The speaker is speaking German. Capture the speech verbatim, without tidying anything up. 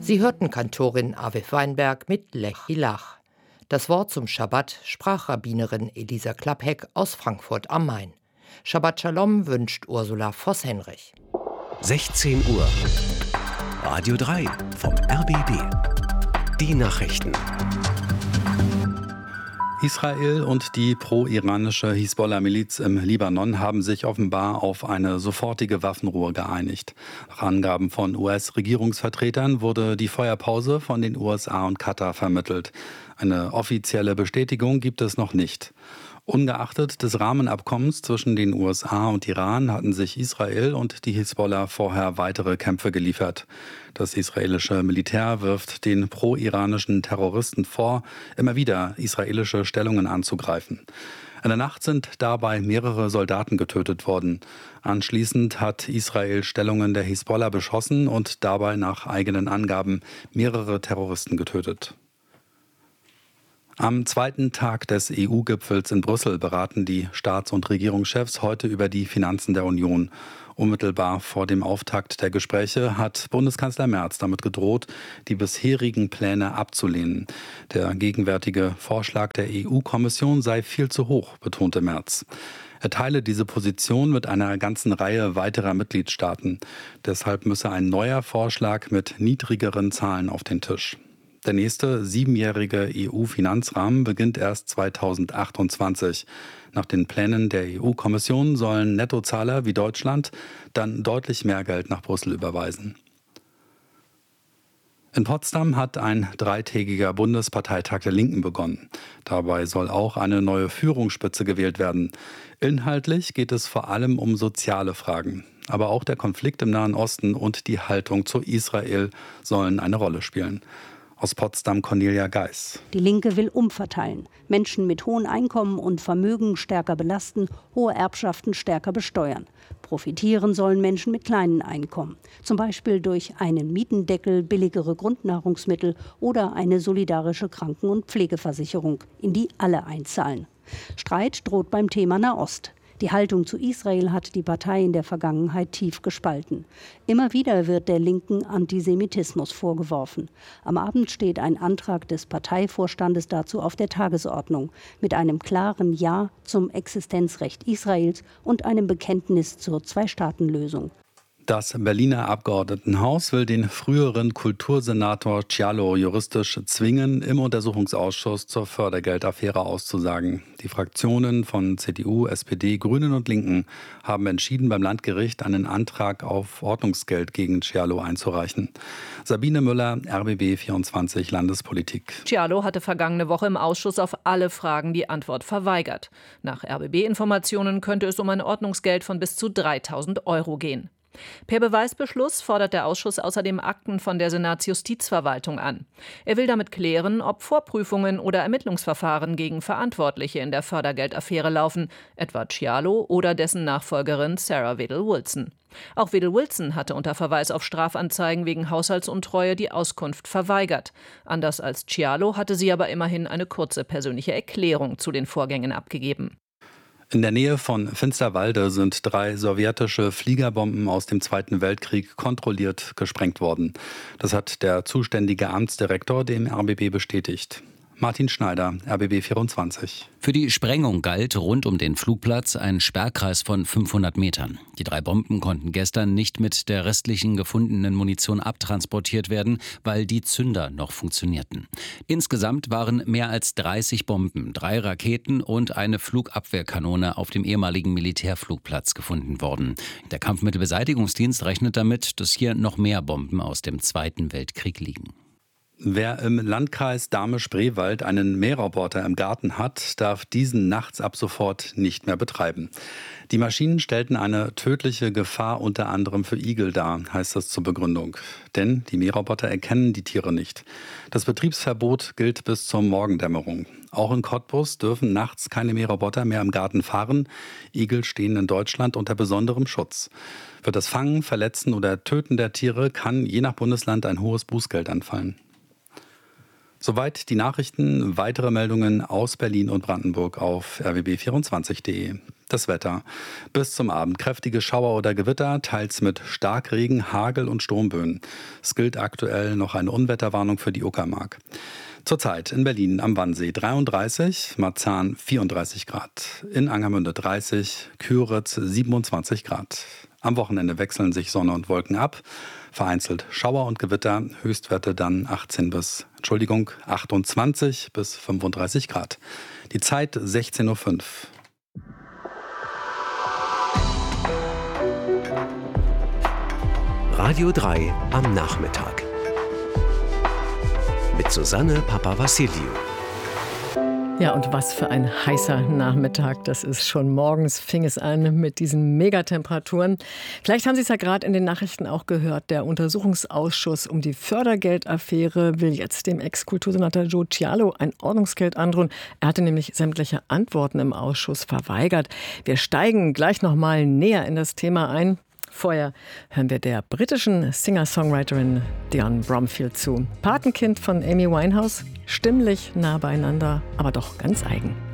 Sie hörten Kantorin Aviv Weinberg mit Lech Hilach. Das Wort zum Schabbat sprach Rabbinerin Elisa Klappheck aus Frankfurt am Main. Shabbat Shalom wünscht Ursula Voss-Henrich. sechzehn Uhr. Radio drei vom R B B. Die Nachrichten. Israel und die pro-iranische Hisbollah-Miliz im Libanon haben sich offenbar auf eine sofortige Waffenruhe geeinigt. Nach Angaben von U S-Regierungsvertretern wurde die Feuerpause von den U S A und Katar vermittelt. Eine offizielle Bestätigung gibt es noch nicht. Ungeachtet des Rahmenabkommens zwischen den U S A und Iran hatten sich Israel und die Hisbollah vorher weitere Kämpfe geliefert. Das israelische Militär wirft den pro-iranischen Terroristen vor, immer wieder israelische Stellungen anzugreifen. In der Nacht sind dabei mehrere Soldaten getötet worden. Anschließend hat Israel Stellungen der Hisbollah beschossen und dabei nach eigenen Angaben mehrere Terroristen getötet. Am zweiten Tag des E U-Gipfels in Brüssel beraten die Staats- und Regierungschefs heute über die Finanzen der Union. Unmittelbar vor dem Auftakt der Gespräche hat Bundeskanzler Merz damit gedroht, die bisherigen Pläne abzulehnen. Der gegenwärtige Vorschlag der E U-Kommission sei viel zu hoch, betonte Merz. Er teile diese Position mit einer ganzen Reihe weiterer Mitgliedstaaten. Deshalb müsse ein neuer Vorschlag mit niedrigeren Zahlen auf den Tisch. Der nächste siebenjährige E U-Finanzrahmen beginnt erst zweitausendachtundzwanzig. Nach den Plänen der E U-Kommission sollen Nettozahler wie Deutschland dann deutlich mehr Geld nach Brüssel überweisen. In Potsdam hat ein dreitägiger Bundesparteitag der Linken begonnen. Dabei soll auch eine neue Führungsspitze gewählt werden. Inhaltlich geht es vor allem um soziale Fragen. Aber auch der Konflikt im Nahen Osten und die Haltung zu Israel sollen eine Rolle spielen. Aus Potsdam Cornelia Geis. Die Linke will umverteilen, Menschen mit hohen Einkommen und Vermögen stärker belasten, hohe Erbschaften stärker besteuern. Profitieren sollen Menschen mit kleinen Einkommen, zum Beispiel durch einen Mietendeckel, billigere Grundnahrungsmittel oder eine solidarische Kranken- und Pflegeversicherung, in die alle einzahlen. Streit droht beim Thema Nahost. Die Haltung zu Israel hat die Partei in der Vergangenheit tief gespalten. Immer wieder wird der Linken Antisemitismus vorgeworfen. Am Abend steht ein Antrag des Parteivorstandes dazu auf der Tagesordnung, mit einem klaren Ja zum Existenzrecht Israels und einem Bekenntnis zur Zwei-Staaten-Lösung. Das Berliner Abgeordnetenhaus will den früheren Kultursenator Cialo juristisch zwingen, im Untersuchungsausschuss zur Fördergeldaffäre auszusagen. Die Fraktionen von C D U, S P D, Grünen und Linken haben entschieden, beim Landgericht einen Antrag auf Ordnungsgeld gegen Cialo einzureichen. Sabine Müller, R B B vierundzwanzig Landespolitik. Cialo hatte vergangene Woche im Ausschuss auf alle Fragen die Antwort verweigert. Nach R B B-Informationen könnte es um ein Ordnungsgeld von bis zu dreitausend Euro gehen. Per Beweisbeschluss fordert der Ausschuss außerdem Akten von der Senatsjustizverwaltung an. Er will damit klären, ob Vorprüfungen oder Ermittlungsverfahren gegen Verantwortliche in der Fördergeldaffäre laufen, etwa Cialo oder dessen Nachfolgerin Sarah Wedel-Wilson. Auch Wedel-Wilson hatte unter Verweis auf Strafanzeigen wegen Haushaltsuntreue die Auskunft verweigert. Anders als Cialo hatte sie aber immerhin eine kurze persönliche Erklärung zu den Vorgängen abgegeben. In der Nähe von Finsterwalde sind drei sowjetische Fliegerbomben aus dem Zweiten Weltkrieg kontrolliert gesprengt worden. Das hat der zuständige Amtsdirektor dem R B B bestätigt. Martin Schneider, R B B vierundzwanzig. Für die Sprengung galt rund um den Flugplatz ein Sperrkreis von fünfhundert Metern. Die drei Bomben konnten gestern nicht mit der restlichen gefundenen Munition abtransportiert werden, weil die Zünder noch funktionierten. Insgesamt waren mehr als dreißig Bomben, drei Raketen und eine Flugabwehrkanone auf dem ehemaligen Militärflugplatz gefunden worden. Der Kampfmittelbeseitigungsdienst rechnet damit, dass hier noch mehr Bomben aus dem Zweiten Weltkrieg liegen. Wer im Landkreis Dahme-Spreewald einen Mähroboter im Garten hat, darf diesen nachts ab sofort nicht mehr betreiben. Die Maschinen stellten eine tödliche Gefahr unter anderem für Igel dar, heißt es zur Begründung. Denn die Mähroboter erkennen die Tiere nicht. Das Betriebsverbot gilt bis zur Morgendämmerung. Auch in Cottbus dürfen nachts keine Mähroboter mehr im Garten fahren. Igel stehen in Deutschland unter besonderem Schutz. Für das Fangen, Verletzen oder Töten der Tiere kann je nach Bundesland ein hohes Bußgeld anfallen. Soweit die Nachrichten. Weitere Meldungen aus Berlin und Brandenburg auf r w b vierundzwanzig punkt d e. Das Wetter. Bis zum Abend kräftige Schauer oder Gewitter, teils mit Starkregen, Hagel und Sturmböen. Es gilt aktuell noch eine Unwetterwarnung für die Uckermark. Zurzeit in Berlin am Wannsee dreiunddreißig, Marzahn vierunddreißig Grad, in Angermünde dreißig, Küritz siebenundzwanzig Grad. Am Wochenende wechseln sich Sonne und Wolken ab. Vereinzelt Schauer und Gewitter, Höchstwerte dann achtzehn bis, Entschuldigung, achtundzwanzig bis fünfunddreißig Grad. Die Zeit sechzehn Uhr fünf. Radio drei am Nachmittag. Mit Susanne Papavassiliou. Ja, und was für ein heißer Nachmittag das ist. Schon morgens fing es an mit diesen Megatemperaturen. Vielleicht haben Sie es ja gerade in den Nachrichten auch gehört. Der Untersuchungsausschuss um die Fördergeldaffäre will jetzt dem Ex-Kultursenator Joe Cialo ein Ordnungsgeld androhen. Er hatte nämlich sämtliche Antworten im Ausschuss verweigert. Wir steigen gleich noch mal näher in das Thema ein. Vorher hören wir der britischen Singer-Songwriterin Dionne Bromfield zu. Patenkind von Amy Winehouse, stimmlich nah beieinander, aber doch ganz eigen.